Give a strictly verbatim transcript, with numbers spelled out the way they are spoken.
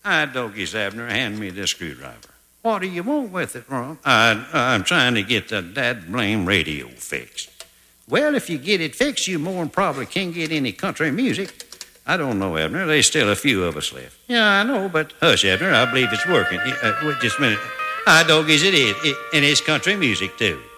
I, Dogies Abner, hand me this screwdriver. What do you want with it, Ron? I, I'm trying to get the dad blame radio fixed. Well, if you get it fixed, you more than probably can't get any country music. I don't know, Abner. There's still a few of us left. Yeah, I know, but... Hush, Abner. I believe it's working. Uh, wait just a minute. Hi, Dogies, it is. It, and it's country music, too.